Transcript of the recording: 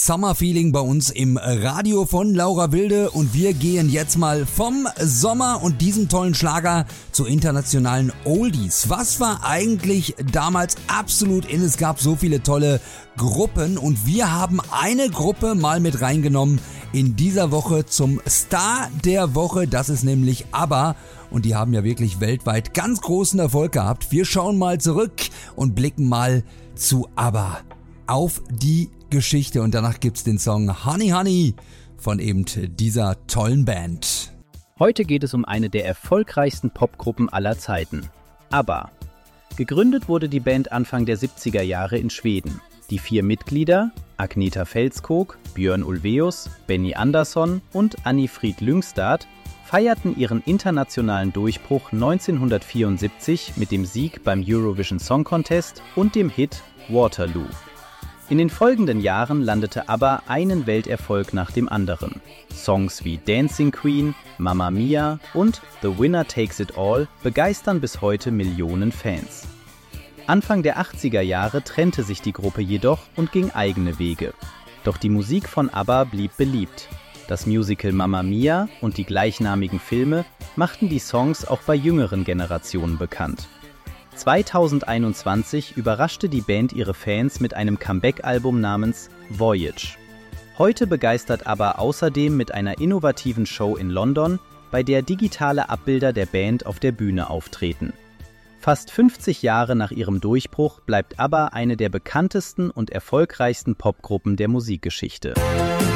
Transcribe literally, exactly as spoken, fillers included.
Summer Feeling bei uns im Radio von Laura Wilde und wir gehen jetzt mal vom Sommer und diesem tollen Schlager zu internationalen Oldies. Was war eigentlich damals absolut in? Es gab so viele tolle Gruppen und wir haben eine Gruppe mal mit reingenommen in dieser Woche zum Star der Woche. Das ist nämlich ABBA und die haben ja wirklich weltweit ganz großen Erfolg gehabt. Wir schauen mal zurück und blicken mal zu ABBA auf die Geschichte und danach gibt's den Song Honey Honey von eben dieser tollen Band. Heute geht es um eine der erfolgreichsten Popgruppen aller Zeiten, ABBA. Gegründet wurde die Band Anfang der siebziger Jahre in Schweden. Die vier Mitglieder, Agneta Fältskog, Björn Ulvaeus, Benny Andersson und Anni-Frid Lyngstad, feierten ihren internationalen Durchbruch neunzehnhundertvierundsiebzig mit dem Sieg beim Eurovision Song Contest und dem Hit Waterloo. In den folgenden Jahren landete ABBA einen Welterfolg nach dem anderen. Songs wie Dancing Queen, Mamma Mia und The Winner Takes It All begeistern bis heute Millionen Fans. Anfang der achtziger Jahre trennte sich die Gruppe jedoch und ging eigene Wege. Doch die Musik von ABBA blieb beliebt. Das Musical Mamma Mia und die gleichnamigen Filme machten die Songs auch bei jüngeren Generationen bekannt. zweitausendeinundzwanzig überraschte die Band ihre Fans mit einem Comeback-Album namens Voyage. Heute begeistert ABBA außerdem mit einer innovativen Show in London, bei der digitale Abbilder der Band auf der Bühne auftreten. Fast fünfzig Jahre nach ihrem Durchbruch bleibt ABBA eine der bekanntesten und erfolgreichsten Popgruppen der Musikgeschichte.